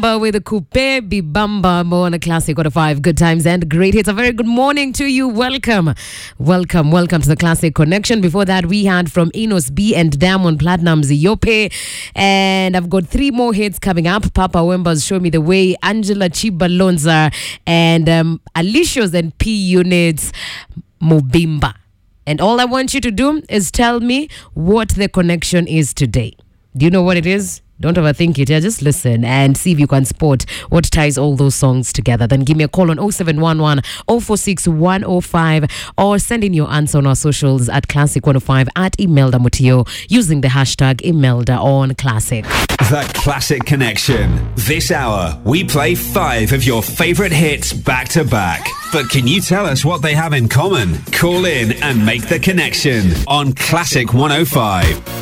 With the Coupe Bibamba on a classic on a 5 good times and great hits. A very good morning to you. Welcome to the Classic Connection. Before that, we had from Enos B and Diamond Platnumz Yope, and I've got 3 more hits coming up. Papa Wemba's Show Me the Way, Angela Chibalonza, and Alicia's and P Unit's Mobimba. And all I want you to do is tell me what the connection is today. Do you know what it is? Don't overthink it. Just listen and see if you can spot what ties all those songs together. Then give me a call on 0711 046 105 or send in your answer on our socials at Classic 105 at Imelda Mutio using the hashtag Imelda on Classic. The Classic Connection. This hour, we play 5 of your favorite hits back to back. But can you tell us what they have in common? Call in and make the connection on Classic 105.